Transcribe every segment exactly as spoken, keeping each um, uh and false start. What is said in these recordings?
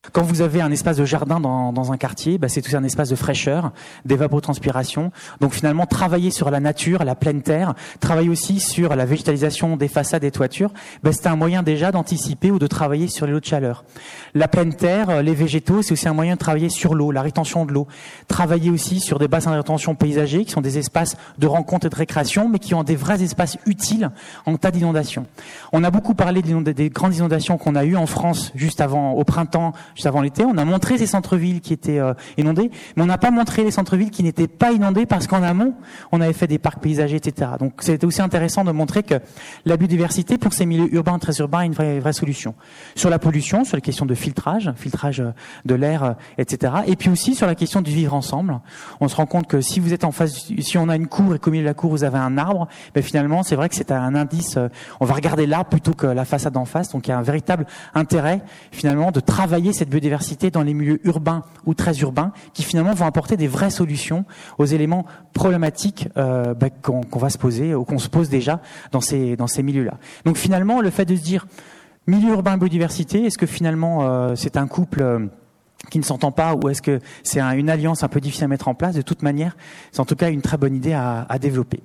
Quand vous avez un espace de jardin dans, dans un quartier, bah, c'est aussi un espace de fraîcheur, d'évapotranspiration. Donc finalement, travailler sur la nature, la pleine terre, travailler aussi sur la végétalisation des façades et toitures, bah, c'est un moyen déjà d'anticiper ou de travailler sur les lots de chaleur. La pleine terre, les végétaux, c'est aussi un moyen de travailler sur l'eau, la rétention de l'eau. Travailler aussi sur des bassins de rétention paysagers, qui sont des espaces de rencontre et de récréation, mais qui ont des vrais espaces utiles en cas d'inondation. On a beaucoup parlé des grandes inondations qu'on a eues en France juste avant, au printemps, juste avant l'été. On a montré ces centres-villes qui étaient euh, inondés, mais on n'a pas montré les centres-villes qui n'étaient pas inondés parce qu'en amont, on avait fait des parcs paysagers, et cetera. Donc c'était aussi intéressant de montrer que la biodiversité, pour ces milieux urbains, très urbains, est une vraie, vraie solution. Sur la pollution, sur les questions de filtrage, filtrage de l'air, et cetera. Et puis aussi sur la question du vivre ensemble. On se rend compte que si vous êtes en face, si on a une cour et qu'au milieu de la cour vous avez un arbre, ben finalement c'est vrai que c'est un indice. Euh, on va regarder l'arbre plutôt que la façade d'en face. Donc il y a un véritable intérêt finalement de travailler cette biodiversité dans les milieux urbains ou très urbains, qui finalement vont apporter des vraies solutions aux éléments problématiques euh, bah, qu'on, qu'on va se poser ou qu'on se pose déjà dans ces dans ces milieux-là. Donc finalement, le fait de se dire milieu urbain biodiversité, est-ce que finalement euh, c'est un couple euh, qui ne s'entend pas, ou est-ce que c'est un, une alliance un peu difficile à mettre en place? De toute manière, c'est en tout cas une très bonne idée à, à développer.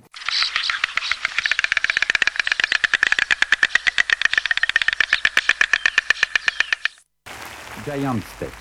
Giant Steps.